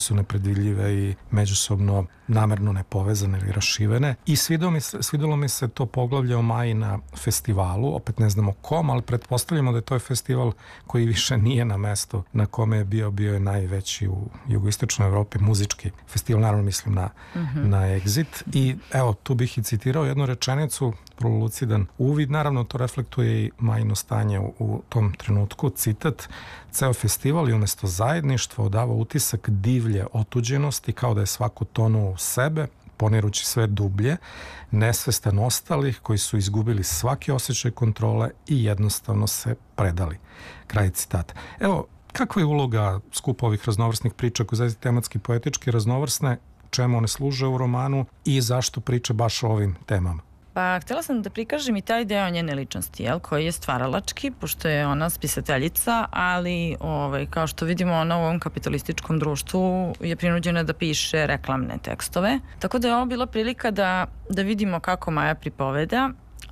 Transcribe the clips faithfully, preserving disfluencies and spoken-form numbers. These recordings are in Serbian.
su nepredvidljive i međusobno namerno nepovezane ili rašivene. I svidelo mi se, svidelo mi se to poglavlje o Maji na festivalu, opet ne znamo kom, ali pretpostavljamo da je to festival koji više nije na mestu na kome je bio, bio je najveći u jugoistočnoj Evropi muzički festival, naravno mislim na, mm-hmm. na Exit. I evo, tu bih i citirao jednu rečenicu, vrlo lucidan uvid, naravno to reflektuje i Majino stanje u, u tom trenutku, citat: ceo festival i umesto zajedništva odava utisak divlje otuđenosti, kao da je svako tonuo u sebe, ponirući sve dublje, nesvestan ostalih koji su izgubili svaki osjećaj kontrole i jednostavno se predali. Kraj citata. Evo, kakva je uloga skupa ovih raznovrsnih priča koje zaista tematski, poetički raznovrsne, čemu one služe u romanu i zašto priče baš o ovim temama? Pa, htjela sam da prikažem i taj deo njene ličnosti, jel, koji je stvaralački, pošto je ona spisateljica, ali ovaj, kao što vidimo, ona u ovom kapitalističkom društvu je prinuđena da piše reklamne tekstove. Tako da je ovo bila prilika da, da vidimo kako Maja pripoveda,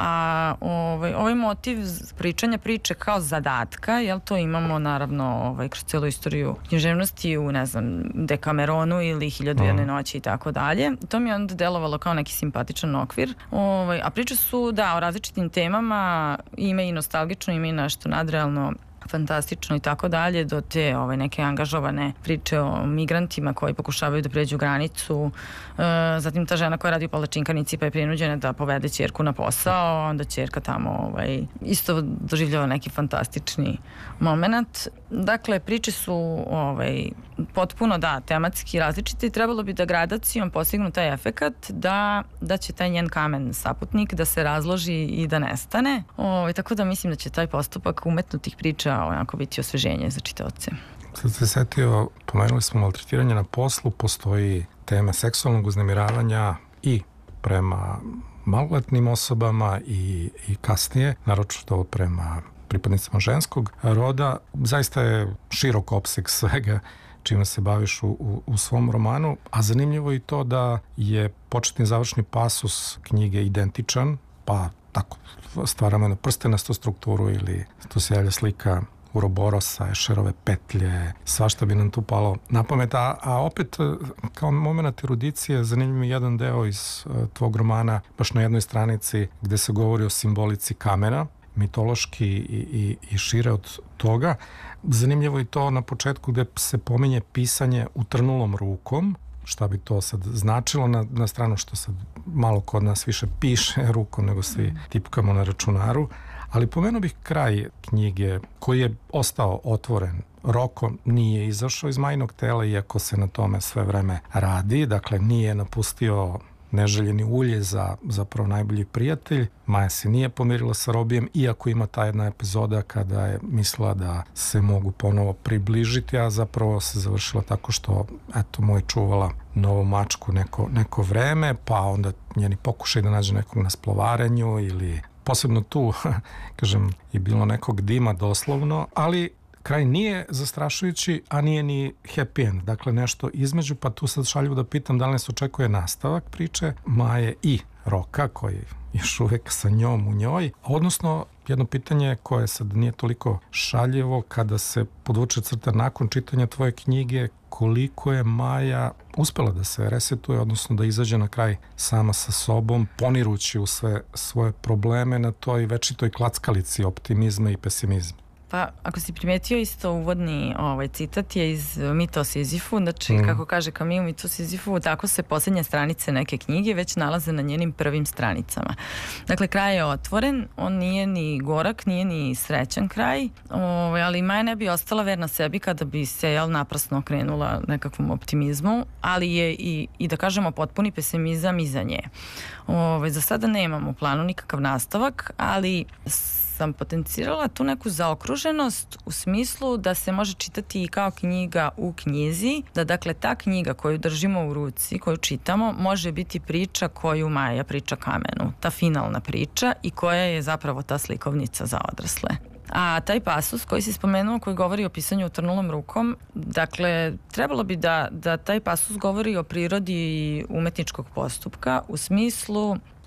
a ovaj, ovaj motiv pričanja priče kao zadatka, jel, to imamo naravno ovaj, kroz celu istoriju književnosti u, ne znam, Dekameronu ili Hiljadu i jedne noći i tako dalje. To mi je onda delovalo kao neki simpatičan okvir. Ovaj, a priče su, da, o različitim temama, ima i nostalgično, ima i nešto nadrealno fantastično i tako dalje, do te ovaj, neke angažovane priče o migrantima koji pokušavaju da pređu granicu, e, zatim ta žena koja radi u palačinkanici pa je prinuđena da povede ćerku na posao, onda ćerka tamo ovaj, isto doživljava neki fantastični moment. Dakle, priče su ovaj, potpuno, da, tematski različite i trebalo bi da gradacijom postignu taj efekat da, da će taj njen kamen saputnik da se razloži i da nestane. Ovaj, tako da mislim da će taj postupak umetnutih priča onako biti osveženje za čitaoce. Sad se setio, pomenuli smo maltretiranje na poslu, postoji tema seksualnog uznemiravanja i prema maloletnim osobama i, i kasnije, naročito prema pripadnicama ženskog roda. Zaista je širok opseg svega čime se baviš u, u, u svom romanu, a zanimljivo je i to da je početni završni pasus knjige identičan, pa tako stvaramo jednu prstenastu strukturu ili tu se javlja slika Uroborosa, Ešerove petlje, svašta bi nam tu palo na pamet, a, a opet kao moment erudicije zanimljiv mi jedan deo iz uh, tvog romana, baš na jednoj stranici gde se govori o simbolici kamena, mitološki i, i, i šire od toga. Zanimljivo je to na početku gde se pominje pisanje utrnulom rukom, šta bi to sad značilo, na, na stranu što sad malo kod nas više piše rukom nego svi tipkamo na računaru, ali pomenuo bih kraj knjige koji je ostao otvoren. Roko nije izašao iz Majinog tela, iako se na tome sve vreme radi, dakle nije napustio neželjeni ulje za zapravo najbolji prijatelj. Maja se nije pomirila sa Robijem, iako ima ta jedna epizoda kada je mislila da se mogu ponovo približiti, a zapravo se završila tako što, eto, mu je čuvala novu mačku neko, neko vreme, pa onda njeni pokušaj da nađe nekog na splavaranju ili posebno tu, kažem, je bilo nekog dima doslovno, ali kraj nije zastrašujući, a nije ni happy end. Dakle, nešto između, pa tu sad šalju da pitam da li nas očekuje nastavak priče Maje i Roka, koji je još uvek sa njom u njoj. Odnosno, jedno pitanje koje sad nije toliko šaljevo, kada se podvuče crta nakon čitanja tvoje knjige, koliko je Maja uspela da se resetuje, odnosno da izađe na kraj sama sa sobom, ponirući u sve svoje probleme na toj večitoj klackalici optimizma i pesimizma. Pa, ako si primetio, isto uvodni ovaj, citat je iz Mita o Sizifu, znači, mm. kako kaže Camus u Mitu o Sizifu, tako se posljednje stranice neke knjige već nalaze na njenim prvim stranicama. Dakle, kraj je otvoren, on nije ni gorak, nije ni srećan kraj, ovaj, ali Maja ne bi ostala verna sebi kada bi se, jel, naprasno okrenula nekakvom optimizmu, ali je i, i da kažemo, potpuni pesimizam iza nje. Ovaj, za sada nemamo u planu nikakav nastavak, ali sam potencirala tu neku zaokruženost u smislu da se može čitati i kao knjiga u knjizi, da dakle ta knjiga koju držimo u ruci, koju čitamo, može biti priča koju Maja priča kamenu, ta finalna priča i koja je zapravo ta slikovnica za odrasle. A taj pasus koji si spomenuo, koji govori o pisanju utrnulom rukom, dakle, trebalo bi da, da taj pasus govori o prirodi umetničkog postupka u smislu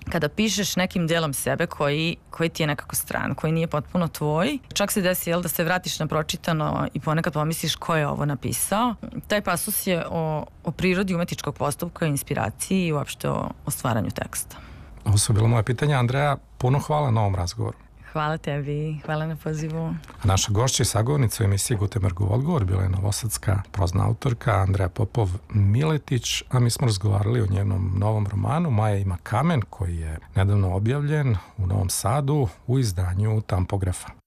kada pišeš nekim delom sebe koji, koji ti je nekako stran, koji nije potpuno tvoj. Čak se desi, jel, da se vratiš na pročitano i ponekad pomisliš ko je ovo napisao. Taj pasus je o, o prirodi umetničkog postupka, inspiraciji i uopšte o, o stvaranju teksta. Ovo su bilo moje pitanje. Andreja, puno hvala na ovom razgovoru. Hvala tebi, hvala na pozivu. A naša gošća i sagovornica u emisiji Gutenbergov odgovor bila je novosadska prozna autorka Andreja Popov-Miletić, a mi smo razgovarali o njenom novom romanu Maja ima kamen, koji je nedavno objavljen u Novom Sadu u izdanju Tampografa.